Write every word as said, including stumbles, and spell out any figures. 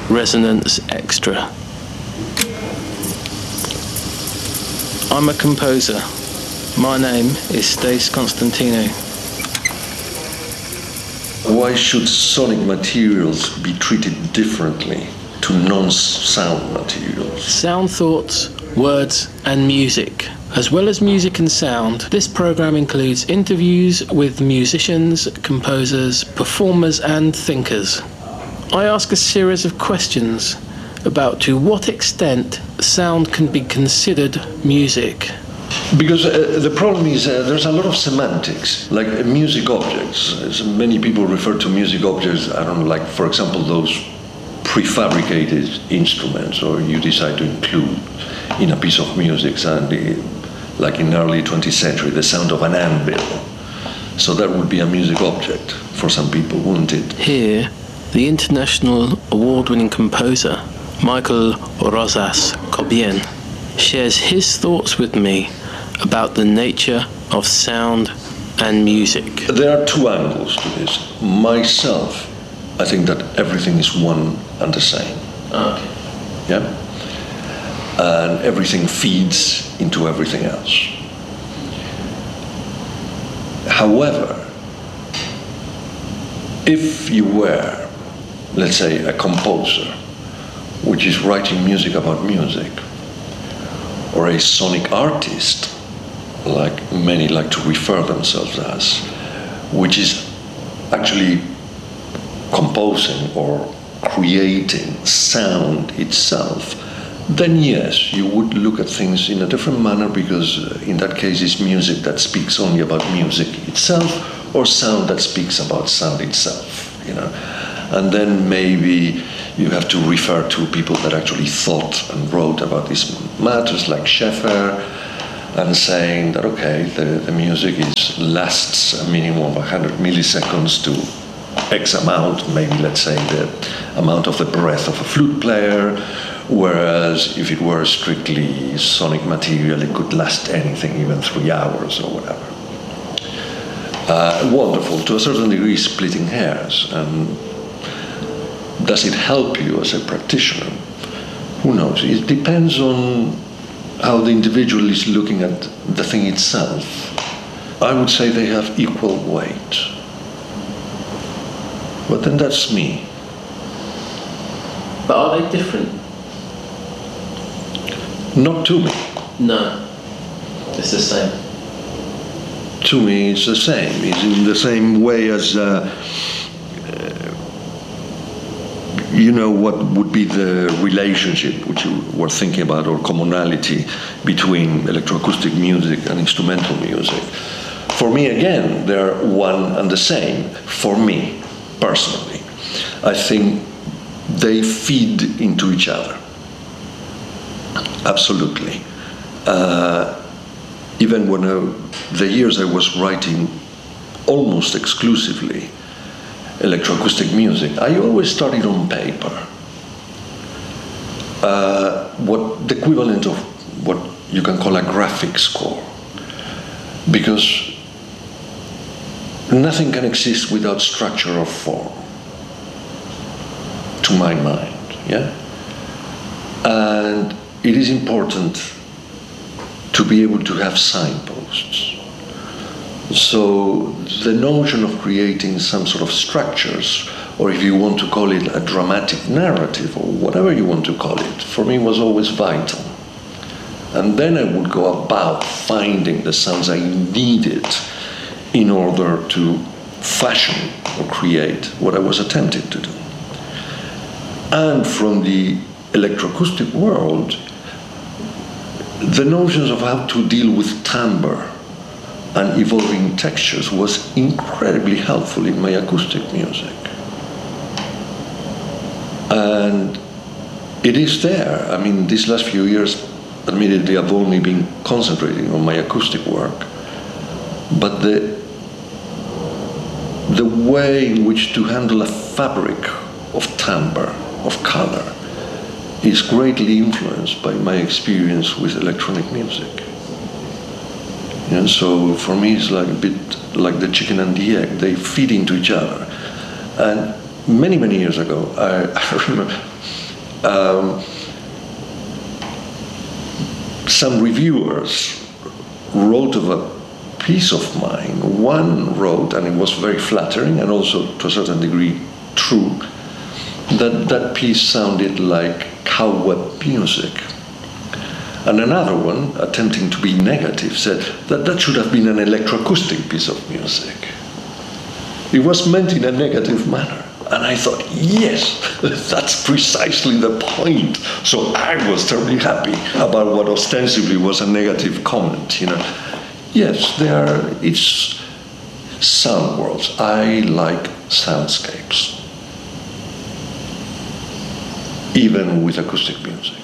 Resonance Extra. I'm a composer. My name is Stace Constantino. Why should sonic materials be treated differently to non-sound materials? Sound thoughts, words and music. As well as music and sound, this program includes interviews with musicians, composers, performers and thinkers. I ask a series of questions about to what extent sound can be considered music. Because uh, the problem is uh, there's a lot of semantics, like uh, music objects. As many people refer to music objects, I don't know, like, for example, those prefabricated instruments, or you decide to include in a piece of music, and the, like in early twentieth century, the sound of an anvil. So that would be a music object for some people, wouldn't it? Here, the international award-winning composer, Michael Rosas Cobian, shares his thoughts with me about the nature of sound and music. There are two angles to this. Myself, I think that everything is one and the same. Okay. Yeah? And everything feeds into everything else. However, if you were, let's say, a composer, which is writing music about music, or a sonic artist, like many like to refer themselves as, which is actually composing or creating sound itself, then yes, you would look at things in a different manner, because in that case it's music that speaks only about music itself, or sound that speaks about sound itself, you know. And then maybe you have to refer to people that actually thought and wrote about these matters, like Schaeffer, and saying that, okay, the, the music is lasts a minimum of one hundred milliseconds to X amount, maybe let's say the amount of the breath of a flute player, whereas if it were strictly sonic material, it could last anything, even three hours or whatever. Uh, wonderful, to a certain degree, splitting hairs. And does it help you as a practitioner? Who knows? It depends on how the individual is looking at the thing itself. I would say they have equal weight. But then that's me. But are they different? Not to me. No. It's the same. To me, it's the same. It's in the same way as uh, you know, what would be the relationship which you were thinking about, or commonality between electroacoustic music and instrumental music. For me, again, they're one and the same. For me, personally, I think they feed into each other. Absolutely. Uh, even when I, the years I was writing almost exclusively electroacoustic music, I always started on paper. Uh, what the equivalent of what you can call a graphic score, because nothing can exist without structure or form, to my mind. Yeah, and it is important to be able to have signposts. So the notion of creating some sort of structures, or if you want to call it a dramatic narrative, or whatever you want to call it, for me was always vital. And then I would go about finding the sounds I needed in order to fashion or create what I was attempting to do. And from the electroacoustic world, the notions of how to deal with timbre and evolving textures was incredibly helpful in my acoustic music. And it is there. I mean, these last few years, admittedly, I've only been concentrating on my acoustic work, but the the way in which to handle a fabric of timbre, of color, is greatly influenced by my experience with electronic music. And so for me, it's like a bit like the chicken and the egg. They feed into each other. And many, many years ago, I, I remember um, some reviewers wrote of a piece of mine. One wrote, and it was very flattering and also to a certain degree true, that that piece sounded like cobweb music. And another one, attempting to be negative, said that that should have been an electroacoustic piece of music. It was meant in a negative manner. And I thought, yes, that's precisely the point. So I was terribly happy about what ostensibly was a negative comment, you know. Yes, they are, it's sound worlds. I like soundscapes, even with acoustic music.